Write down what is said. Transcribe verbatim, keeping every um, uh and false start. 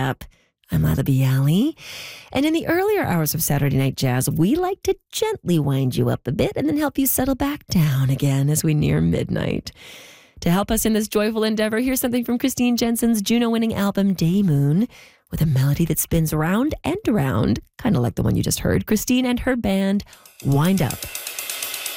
Up. I'm Lila Bialy. And in the earlier hours of Saturday Night Jazz, we like to gently wind you up a bit and then help you settle back down again as we near midnight. To help us in this joyful endeavor, here's something from Christine Jensen's Juno-winning album, Day Moon, with a melody that spins around and around, kind of like the one you just heard. Christine and her band, Wind Up.